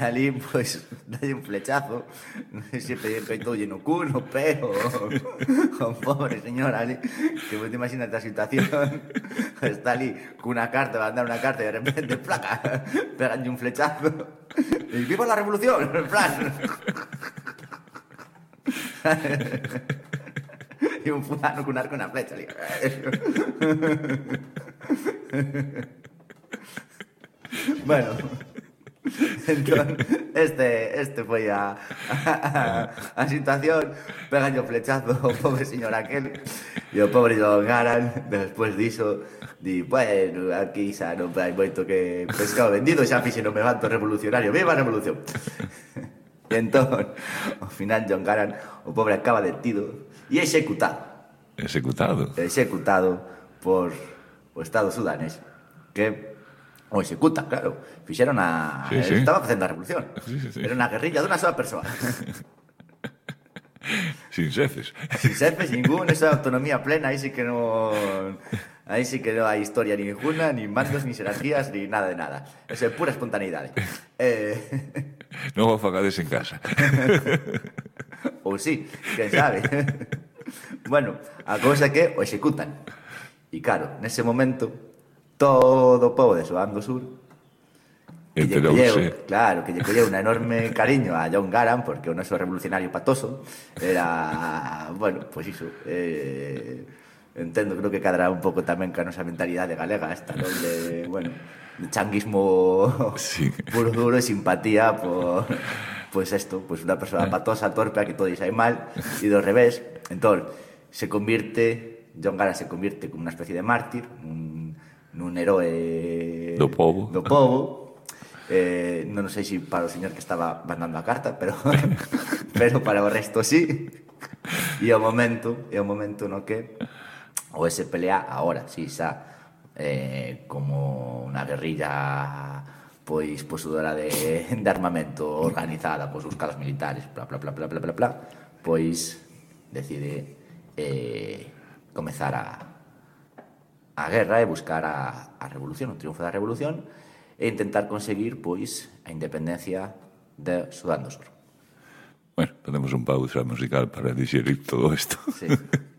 ali, pois, dalle un flechazo, non sei se peitoulle no cu, no pé, o pobre señor ali, que vos te imagínate a situación, está ali cunha carta, va a andar unha carta e de repente, placa, peganlle un flechazo, e ¡viva la revolución! En plan... E un fulano cun arco na flecha ali. Bueno, entón, este foi a situación. Pegalle o flechazo o pobre señor aquel e o pobre John Garan, despois diso, di, bueno, aquí xa non hai moito que pescado vendido, xa fixen o levanto revolucionario, viva a revolución. E entón, ao final John Garan, o pobre, acaba detido e executado por o Estado sudanés, que o executa, claro. Fixeron a... Sí. Estaba facendo a revolución. Sí. Era unha guerrilla dunha sola persoa. Sin xefes. Sin xefes ningún, esa autonomía plena, aí sí que non... Aí sí que non hai historia ninguna, ni mandos, ni jerarquías, ni nada de nada. Eso é pura espontaneidade. Non o fagades en casa. Ou sí, quen sabe. Bueno, a cousa é que o executan. E claro, nese momento, todo o povo de Sudán do Sur que lle colleu un enorme cariño a John Garan, porque o noso revolucionario patoso era, bueno, pois iso, entendo, creo que cadrará un pouco tamén ca nosa mentalidade galega esta, non? De, bueno, de changuismo puro duro e simpatía por, pois isto, pois unha persoa patosa, torpe, a que todo sai mal, e do revés. Entón, John Garan se convirte como unha especie de mártir, nun heroe do povo. Non sei se para o señor que estaba mandando a carta, pero para o resto sí. E o momento no que o SPLA agora sí xa como unha guerrilla pois posuidora de armamento organizada pois os calos militares, bla, pois decide comezar a guerra e buscar a revolución, o triunfo da revolución, e intentar conseguir, pois, a independencia de Sudán do Sur. Bueno, ponemos un pausa musical para digerir todo isto. Sí.